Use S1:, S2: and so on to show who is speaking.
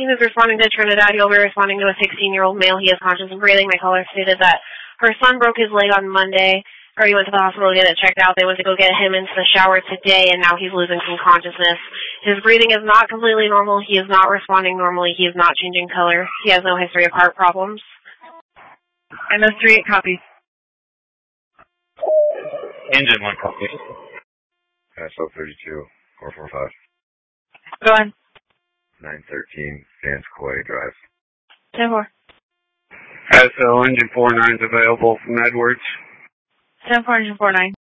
S1: team is responding to Trinidad. You'll be responding to a 16-year-old male. He is conscious and breathing. My caller stated that her son broke his leg on Monday, or he went to the hospital to get it checked out. They went to go get him into the shower today, and now he's losing some consciousness. His breathing is not completely normal. He is not responding normally. He is not changing color. He has no history of heart problems. MS-38 copies.
S2: Engine 1 copy.
S3: SO32, 445.
S1: Go ahead.
S3: 913, Sans Quay Drive.
S1: 10-4.
S4: SO engine 49 is available from Edwards.
S1: 10-4, engine 49.